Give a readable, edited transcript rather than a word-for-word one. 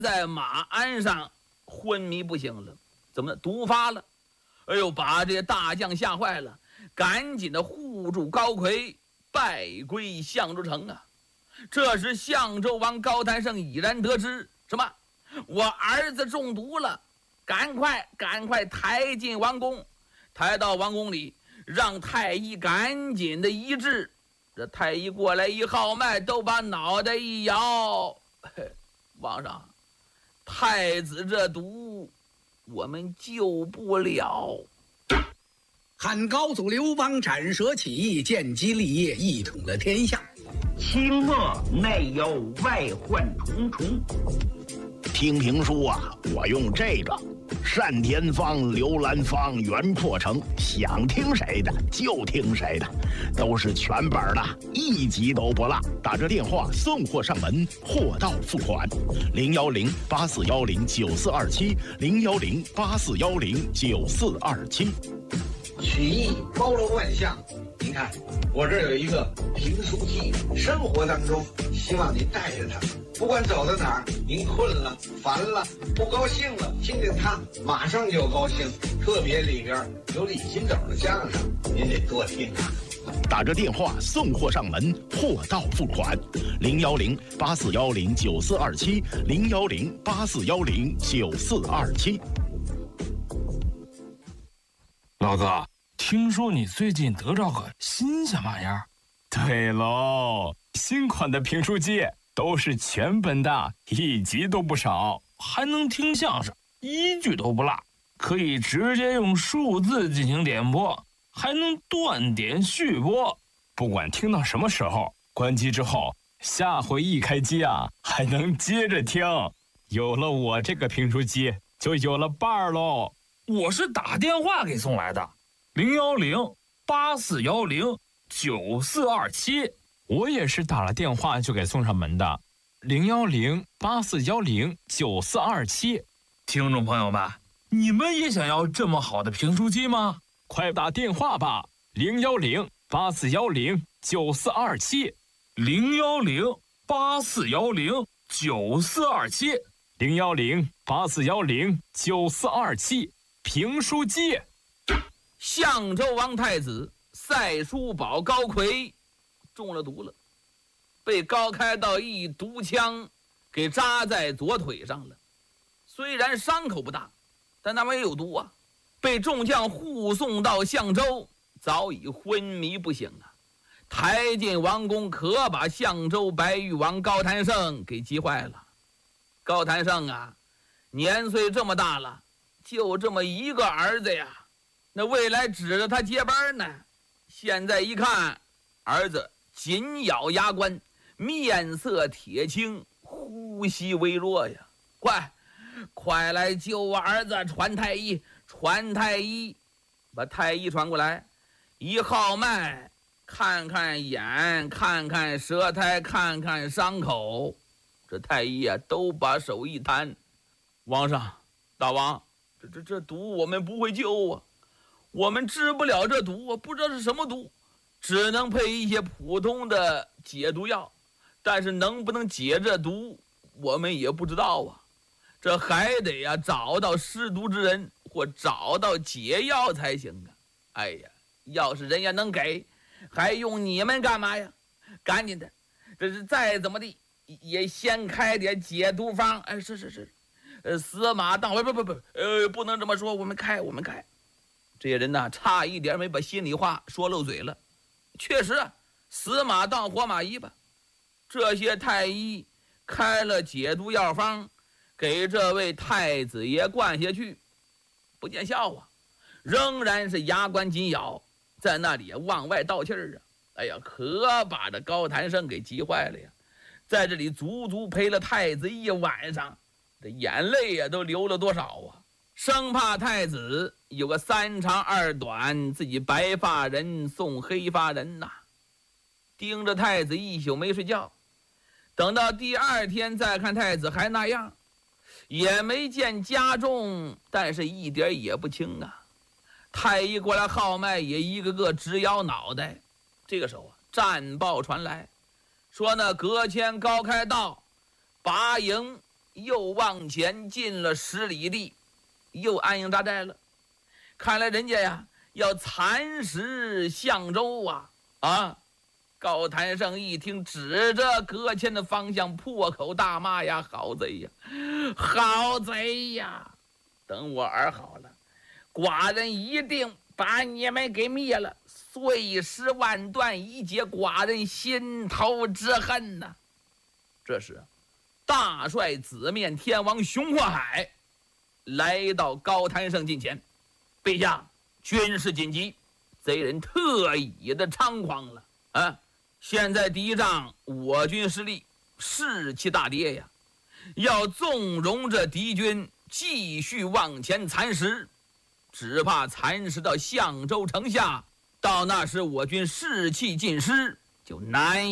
在马鞍上昏迷不醒了，怎么毒发了？哎呦，把这些大将吓坏了，赶紧的护住高魁，败归相州城啊。这时相州王高谭胜已然得知什么？我儿子中毒了，赶快抬进王宫，抬到王宫里，让太医赶紧的医治。这太医过来一号脉，都把脑袋一摇，皇上，太子这毒我们救不了。 汉高祖刘邦斩蛇起义，建基立业，一统了天下。 清末内忧外患重重。 听评书啊，我用这个单田芳、刘兰芳、袁阔成，想听谁的就听谁的，都是全本的，一集都不落。打这电话送货上门，货到付款。010-8410-9427，010-8410-9427。 曲艺包罗万象，您看我这儿有一个评书机，生活当中希望您带着它，不管走到哪儿，您困了、烦了、不高兴了，听见它马上就高兴。特别里边有李金斗的相声，您得多听啊。 打着电话送货上门，货到付款。010-8410-9427，010-8410-9427。 老子听说你最近得着个新鲜玩意儿？对喽，新款的评书机都是全本的，一集都不少，还能听相声，一句都不落，可以直接用数字进行点播，还能断点续播。不管听到什么时候，关机之后，下回一开机啊，还能接着听。有了我这个评书机，就有了伴儿喽。我是打电话给送来的，010-8410-9427。我也是打了电话就给送上门的，010-8410-9427。听众朋友们，你们也想要这么好的评书机吗？快打电话吧，010-8410-9427， 010-8410-9427， 010-8410-9427。评书机。 相州王太子赛叔宝高魁中了毒了，被高开道一毒枪给扎在左腿上了。虽然伤口不大，但那玩意有毒啊。被众将护送到相州，早已昏迷不醒啊。抬进王宫，可把相州白玉王高谭胜给急坏了。高谭胜啊，年岁这么大了，就这么一个儿子呀，那未来指着他接班呢。现在一看，儿子紧咬牙关，面色铁青，呼吸微弱呀。快来救我儿子！传太医，传太医！把太医传过来，一号脉，看看眼，看看舌苔，看看伤口。这太医啊，都把手一摊，王上，大王，这毒我们不会救啊，我们治不了这毒，我不知道是什么毒，只能配一些普通的解毒药，但是能不能解这毒，我们也不知道啊。这还得呀找到施毒之人，或找到解药才行啊。哎呀，要是人家能给，还用你们干嘛呀？赶紧的，这是再怎么地也先开点解毒方。哎，是，死马当活，不能这么说，我们开。这些人呐，差一点没把心里话说漏嘴了。确实啊，死马当活马医吧。这些太医开了解毒药方，给这位太子爷灌下去，不见效啊，仍然是牙关紧咬，在那里往外倒气儿啊。哎呀，可把这高谭胜给急坏了呀，在这里足足陪了太子一晚上，这眼泪呀都流了多少啊，生怕太子有个三长二短，自己白发人送黑发人呐。盯着太子一宿没睡觉，等到第二天再看太子还那样，也没见加重，但是一点也不轻啊。太医过来号脉，也一个个直摇脑袋。这个时候啊，战报传来，说那隔迁高开道拔营又往前进了10里地，又安营扎寨了。看来人家呀要蚕食相州啊！高谭胜一听，指着搁浅的方向破口大骂呀：“好贼呀，好贼呀！等我儿好了，寡人一定把你们给灭了，碎尸万段，以解寡人心头之恨呐！”这时，大帅紫面天王熊阔海来到高谭胜近前：“陛下，军事紧急，贼人特意的猖狂了啊！现在敌仗我军势力士气大跌呀，要纵容着敌军继续往前蚕食，只怕蚕食到相州城下，到那时我军士气尽失，就难